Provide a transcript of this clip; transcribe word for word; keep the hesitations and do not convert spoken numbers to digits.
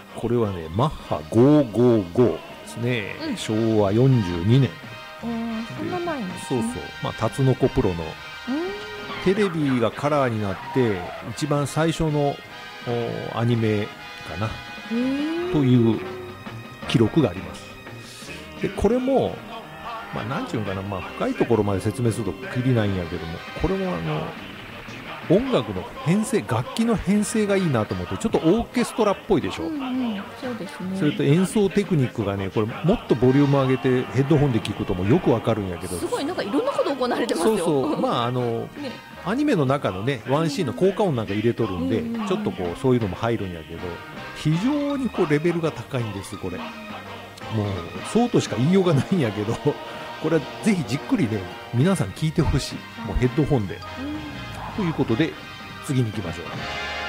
これはねマッハごひゃくごじゅうごですね、うん、しょうわよんじゅうにねん。 そんな前に、ね、 そうそう、まあ、タツノコプロのテレビがカラーになって一番最初のアニメかなという記録があります。でこれも、まあ、なんていうのかな、まあ、深いところまで説明するときりないんやけども、これもあの音楽の編成、楽器の編成がいいなと思って、ちょっとオーケストラっぽいでしょ、うんうん、 そうですね。 それと演奏テクニックがね、これもっとボリューム上げてヘッドホンで聞くともよくわかるんやけど、 すごいなんかいろんなこと行われてますよ。 そうそう、まああの、ね、アニメの中のねワンシーンの効果音なんか入れとるんで、うんうんうん、ちょっとこうそういうのも入るんやけど、非常にこうレベルが高いんです。これもうそうとしか言いようがないんやけど、これはぜひじっくりね皆さん聞いてほしい、もうヘッドホンで、うん、ということで次に行きましょう。